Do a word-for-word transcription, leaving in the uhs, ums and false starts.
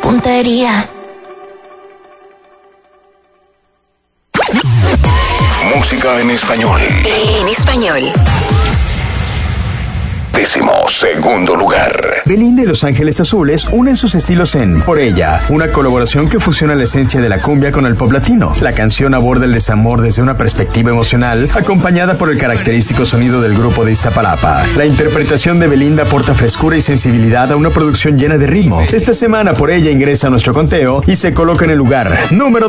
puntería. Música en español. En español. Décimo segundo lugar. Belinda y Los Ángeles Azules unen sus estilos en Por Ella, una colaboración que fusiona la esencia de la cumbia con el pop latino. La canción aborda el desamor desde una perspectiva emocional, acompañada por el característico sonido del grupo de Iztapalapa. La interpretación de Belinda aporta frescura y sensibilidad a una producción llena de ritmo. Esta semana Por Ella ingresa a nuestro conteo y se coloca en el lugar número